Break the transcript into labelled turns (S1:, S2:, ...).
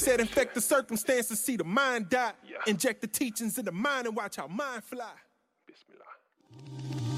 S1: Said infect the circumstances, see the mind die. Inject the teachings in the mind and watch how mind fly.
S2: Bismillah.